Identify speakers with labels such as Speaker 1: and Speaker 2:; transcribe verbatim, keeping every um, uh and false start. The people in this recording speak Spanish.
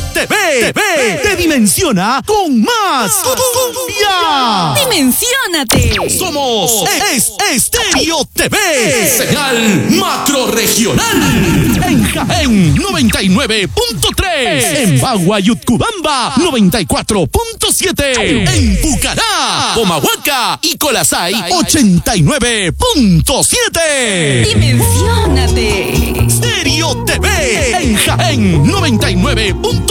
Speaker 1: T V, T V te dimensiona con más cumbia.
Speaker 2: ¡Dimensiónate!
Speaker 1: Somos es Estéreo T V,
Speaker 3: señal macro regional.
Speaker 1: En Jaén noventa y nueve punto tres, en Bagua y Utcubamba noventa y cuatro punto siete, en Pucará, Comahuaca y Colasay ochenta y nueve punto siete.
Speaker 2: ¡Dimensiónate!
Speaker 1: Estéreo T V en Jaén noventa y nueve punto